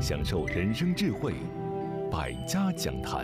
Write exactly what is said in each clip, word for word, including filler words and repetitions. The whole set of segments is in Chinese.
享受人生智慧，百家讲坛。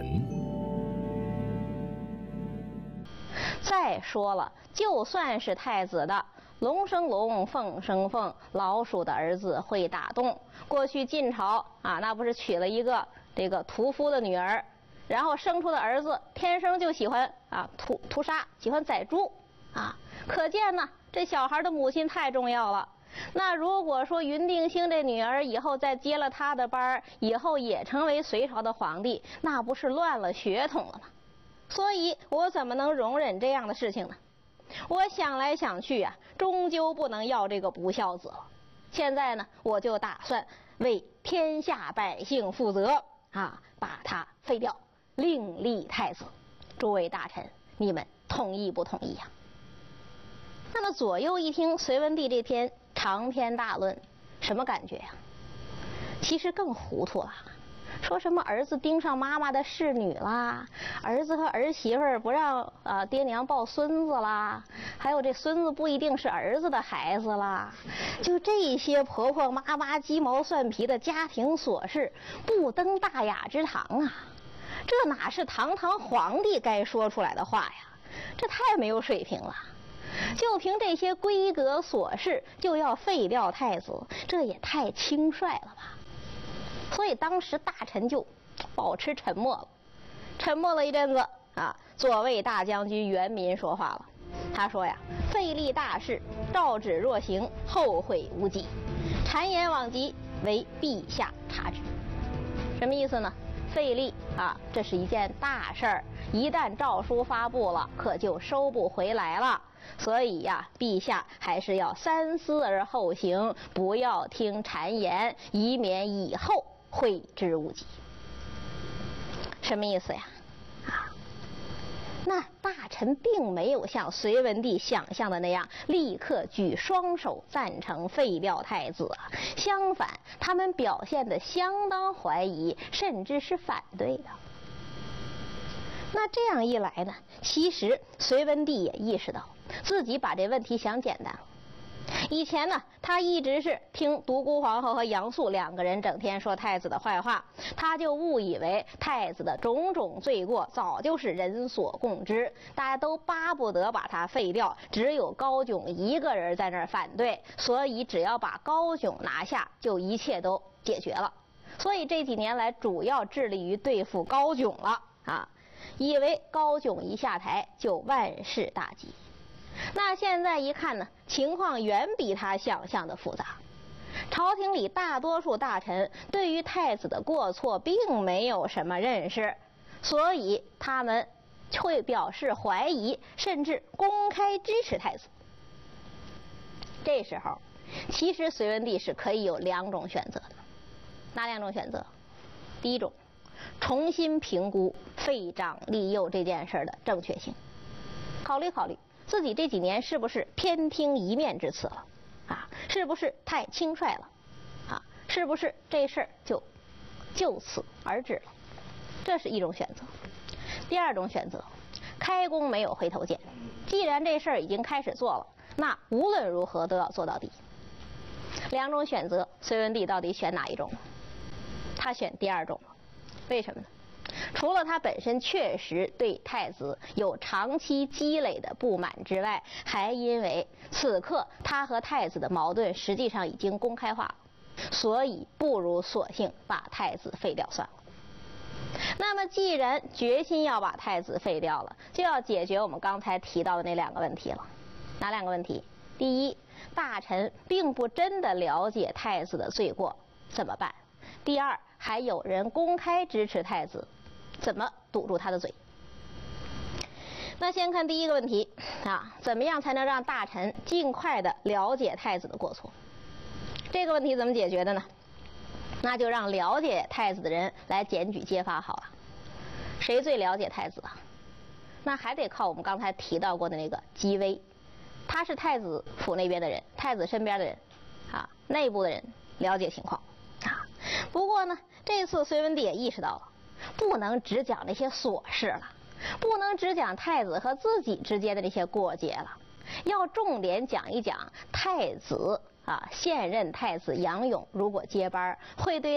再说了，就算是太子的龙生龙，凤生凤，老鼠的儿子会打洞。过去晋朝啊，那不是娶了一个这个屠夫的女儿，然后生出的儿子天生就喜欢啊屠屠杀，喜欢宰猪啊。可见呢，这小孩的母亲太重要了。那如果说云定兴这女儿以后再接了他的班，以后也成为隋朝的皇帝，那不是乱了血统了吗？所以我怎么能容忍这样的事情呢？我想来想去啊，终究不能要这个不孝子了。现在呢，我就打算为天下百姓负责啊，把他废掉，另立太子。诸位大臣，你们同意不同意呀？那么左右一听隋文帝这篇长篇大论，什么感觉呀？其实更糊涂了。说什么儿子盯上妈妈的侍女啦，儿子和儿媳妇儿不让呃爹娘抱孙子啦，还有这孙子不一定是儿子的孩子啦，就这些婆婆妈妈鸡毛蒜皮的家庭琐事，不登大雅之堂啊！这哪是堂堂皇帝该说出来的话呀？这太没有水平了！就凭这些规格琐事就要废掉太子，这也太轻率了吧！所以当时大臣就保持沉默了，沉默了一阵子啊，左卫大将军袁民说话了。他说呀：“废立大事，诏旨若行，后悔无及。谗言罔极，唯陛下察之。”什么意思呢？废立啊，这是一件大事儿，一旦诏书发布了，可就收不回来了。所以呀，陛下还是要三思而后行，不要听谗言，以免以后悔之无及。什么意思呀？啊，那大臣并没有像隋文帝想象的那样立刻举双手赞成废掉太子啊，相反，他们表现得相当怀疑，甚至是反对的。那这样一来呢，其实隋文帝也意识到自己把这问题想简单了。以前呢，他一直是听独孤皇后和杨素两个人整天说太子的坏话，他就误以为太子的种种罪过早就是人所共知，大家都巴不得把他废掉，只有高炯一个人在那儿反对，所以只要把高炯拿下，就一切都解决了。所以这几年来主要致力于对付高炯了啊，以为高炯一下台就万事大吉。那现在一看呢，情况远比他想象的复杂。朝廷里大多数大臣对于太子的过错并没有什么认识，所以他们会表示怀疑，甚至公开支持太子。这时候，其实隋文帝是可以有两种选择的。哪两种选择？第一种，重新评估废长立幼这件事的正确性，考虑考虑自己这几年是不是偏听一面之词了啊？是不是太轻率了啊？是不是这事儿就就此而止了？这是一种选择。第二种选择，开弓没有回头箭，既然这事儿已经开始做了，那无论如何都要做到底。两种选择，隋文帝到底选哪一种？他选第二种。为什么呢？除了他本身确实对太子有长期积累的不满之外，还因为此刻他和太子的矛盾实际上已经公开化了，所以不如索性把太子废掉算了。那么既然决心要把太子废掉了，就要解决我们刚才提到的那两个问题了。哪两个问题？第一，大臣并不真的了解太子的罪过，怎么办？第二，还有人公开支持太子，怎么堵住他的嘴？那先看第一个问题啊，怎么样才能让大臣尽快的了解太子的过错？这个问题怎么解决的呢？那就让了解太子的人来检举揭发好了。谁最了解太子啊？那还得靠我们刚才提到过的那个姬微，他是太子府那边的人，太子身边的人啊，内部的人了解情况啊。不过呢，这次隋文帝也意识到了，不能只讲那些琐事了，不能只讲太子和自己之间的这些过节了，要重点讲一讲太子啊，现任太子杨勇如果接班，会对